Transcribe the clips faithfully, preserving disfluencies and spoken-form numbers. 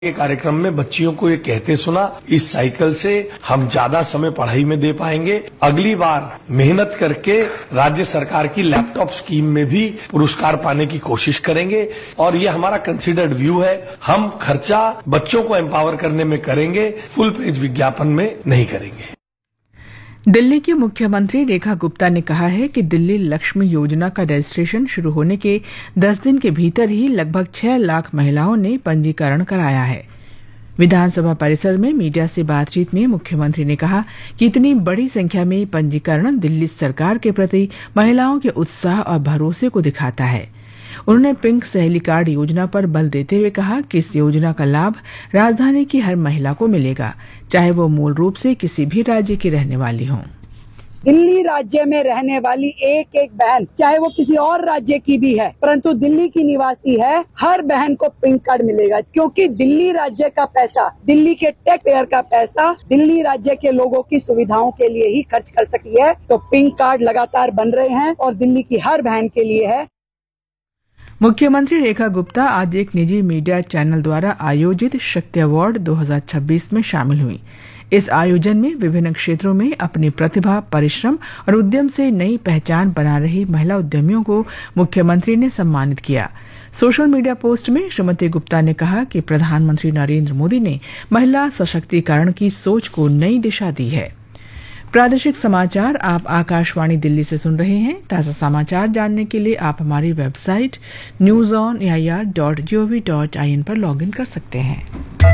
के कार्यक्रम में बच्चियों को ये कहते सुना, इस साइकिल से हम ज्यादा समय पढ़ाई में दे पाएंगे। अगली बार मेहनत करके राज्य सरकार की लैपटॉप स्कीम में भी पुरस्कार पाने की कोशिश करेंगे और ये हमारा कंसिडर्ड व्यू है। हम खर्चा बच्चों को एम्पावर करने में करेंगे, फुल पेज विज्ञापन में नहीं करेंगे। दिल्ली की मुख्यमंत्री रेखा गुप्ता ने कहा है कि दिल्ली लक्ष्मी योजना का रजिस्ट्रेशन शुरू होने के दस दिन के भीतर ही लगभग छह लाख महिलाओं ने पंजीकरण कराया है। विधानसभा परिसर में मीडिया से बातचीत में मुख्यमंत्री ने कहा कि इतनी बड़ी संख्या में पंजीकरण दिल्ली सरकार के प्रति महिलाओं के उत्साह और भरोसे को दिखाता है। उन्होंने पिंक सहेली कार्ड योजना पर बल देते हुए कहा कि इस योजना का लाभ राजधानी की हर महिला को मिलेगा, चाहे वो मूल रूप से किसी भी राज्य की रहने वाली हो। दिल्ली राज्य में रहने वाली एक एक बहन, चाहे वो किसी और राज्य की भी है, परंतु दिल्ली की निवासी है, हर बहन को पिंक कार्ड मिलेगा, क्योंकि दिल्ली राज्य का पैसा, दिल्ली के टैक्स पेयर का पैसा दिल्ली राज्य के लोगों की सुविधाओं के लिए ही खर्च कर सकी है। तो पिंक कार्ड लगातार बन रहे हैं और दिल्ली की हर बहन के लिए है। मुख्यमंत्री रेखा गुप्ता आज एक निजी मीडिया चैनल द्वारा आयोजित शक्ति अवार्ड दो हज़ार छब्बीस में शामिल हुई। इस आयोजन में विभिन्न क्षेत्रों में अपनी प्रतिभा, परिश्रम और उद्यम से नई पहचान बना रही महिला उद्यमियों को मुख्यमंत्री ने सम्मानित किया। सोशल मीडिया पोस्ट में श्रीमती गुप्ता ने कहा कि प्रधानमंत्री नरेंद्र मोदी ने महिला सशक्तिकरण की सोच को नई दिशा दी है। प्रादेशिक समाचार आप आकाशवाणी दिल्ली से सुन रहे हैं। ताजा समाचार जानने के लिए आप हमारी website news on A I R dot G O V dot I N पर लॉग इन कर सकते हैं।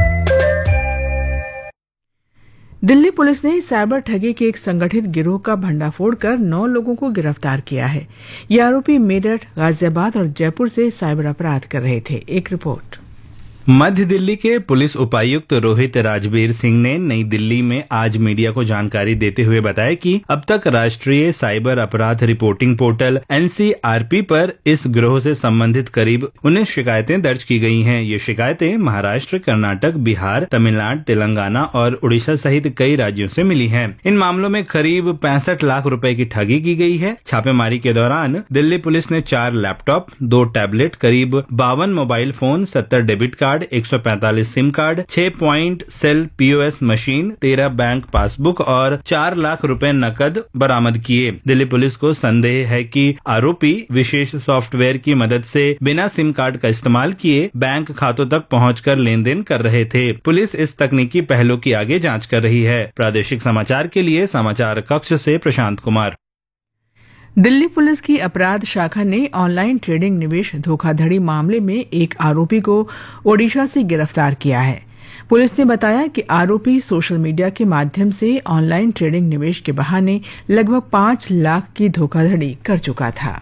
दिल्ली पुलिस ने साइबर ठगी के एक संगठित गिरोह का भंडाफोड़ कर नौ लोगों को गिरफ्तार किया है। ये आरोपी मेरठ, गाजियाबाद और जयपुर से साइबर अपराध कर रहे थे। एक रिपोर्ट। मध्य दिल्ली के पुलिस उपायुक्त रोहित राजबीर सिंह ने नई दिल्ली में आज मीडिया को जानकारी देते हुए बताया कि अब तक राष्ट्रीय साइबर अपराध reporting portal N C R P पर इस गिरोह से संबंधित करीब उन्नीस शिकायतें दर्ज की गई हैं। ये शिकायतें महाराष्ट्र, कर्नाटक, बिहार, तमिलनाडु, तेलंगाना और उड़ीसा सहित कई राज्यों से मिली हैं। इन मामलों में करीब पैंसठ लाख रुपए की ठगी की गई है। छापेमारी के दौरान दिल्ली पुलिस ने चार लैपटॉप, दो टैबलेट, करीब बावन मोबाइल फोन, सत्तर डेबिट कार्ड, एक सौ पैंतालीस सिम कार्ड, छह point cell P O S machine, तेरह बैंक पासबुक और चार लाख रुपए नकद बरामद किए। दिल्ली पुलिस को संदेह है कि आरोपी विशेष सॉफ्टवेयर की मदद से बिना सिम कार्ड का इस्तेमाल किए बैंक खातों तक पहुंचकर लेन देन कर रहे थे। पुलिस इस तकनीकी पहलू की आगे जांच कर रही है। प्रादेशिक समाचार के लिए समाचार कक्ष से प्रशांत कुमार। दिल्ली पुलिस की अपराध शाखा ने ऑनलाइन ट्रेडिंग निवेश धोखाधड़ी मामले में एक आरोपी को ओडिशा से गिरफ्तार किया है। पुलिस ने बताया कि आरोपी सोशल मीडिया के माध्यम से ऑनलाइन ट्रेडिंग निवेश के बहाने लगभग पांच लाख की धोखाधड़ी कर चुका था।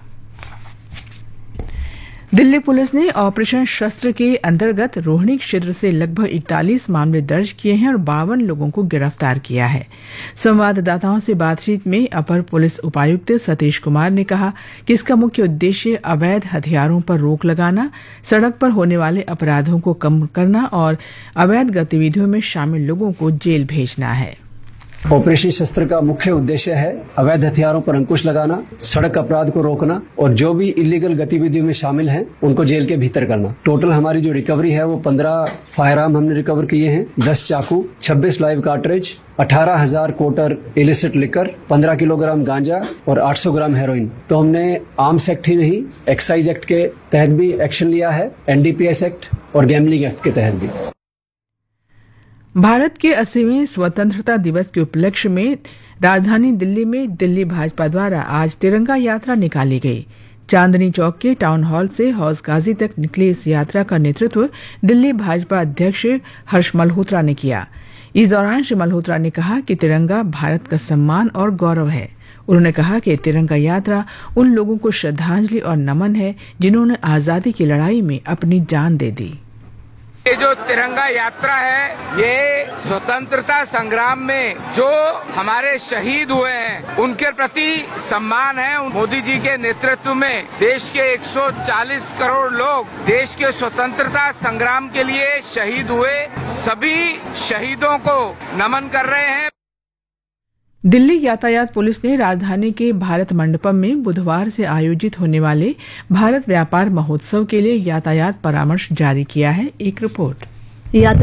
दिल्ली पुलिस ने ऑपरेशन शस्त्र के अंतर्गत रोहिणी क्षेत्र से लगभग इकतालीस मामले दर्ज किए हैं और बावन लोगों को गिरफ्तार किया है। संवाददाताओं से बातचीत में अपर पुलिस उपायुक्त सतीश कुमार ने कहा कि इसका मुख्य उद्देश्य अवैध हथियारों पर रोक लगाना, सड़क पर होने वाले अपराधों को कम करना और अवैध गतिविधियों में शामिल लोगों को जेल भेजना है। ऑपरेशन शस्त्र का मुख्य उद्देश्य है अवैध हथियारों पर अंकुश लगाना, सड़क अपराध को रोकना और जो भी इलीगल गतिविधियों में शामिल हैं उनको जेल के भीतर करना। टोटल हमारी जो रिकवरी है वो पंद्रह फायर आर्म हमने रिकवर किए हैं, दस चाकू, छब्बीस लाइव कार्ट्रिज, अठारह हजार कोटर इलिसिट लिकर, पंद्रह किलोग्राम गांजा और आठ सौ ग्राम हेरोइन। तो हमने आर्म्स एक्ट ही नहीं, एक्साइज एक्ट के तहत भी एक्शन लिया है, N D P S act और गैम्बलिंग एक्ट के तहत भी। भारत के अस्सीवें स्वतंत्रता दिवस के उपलक्ष्य में राजधानी दिल्ली में दिल्ली भाजपा द्वारा आज तिरंगा यात्रा निकाली गई। चांदनी चौक के टाउन हॉल से हौज गाजी तक निकली इस यात्रा का नेतृत्व दिल्ली भाजपा अध्यक्ष हर्ष मल्होत्रा ने किया। इस दौरान श्री मल्होत्रा ने कहा कि तिरंगा भारत का सम्मान और गौरव है। उन्होंने कहा कि तिरंगा यात्रा उन लोगों को श्रद्धांजलि और नमन है जिन्होंने आजादी की लड़ाई में अपनी जान दे दी। ये जो तिरंगा यात्रा है, ये स्वतंत्रता संग्राम में जो हमारे शहीद हुए हैं उनके प्रति सम्मान है। मोदी जी के नेतृत्व में देश के एक सौ चालीस करोड़ लोग देश के स्वतंत्रता संग्राम के लिए शहीद हुए, सभी शहीदों को नमन कर रहे हैं। दिल्ली यातायात पुलिस ने राजधानी के भारत मंडपम में बुधवार से आयोजित होने वाले भारत व्यापार महोत्सव के लिए यातायात परामर्श जारी किया है। एक रिपोर्ट। या